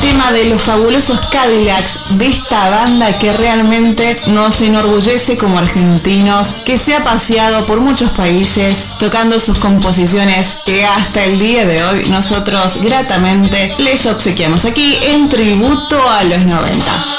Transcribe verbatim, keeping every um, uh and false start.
tema de los fabulosos Cadillacs, de esta banda que realmente nos enorgullece como argentinos, que se ha paseado por muchos países tocando sus composiciones que hasta el día de hoy nosotros gratamente les obsequiamos aquí en tributo a los noventa.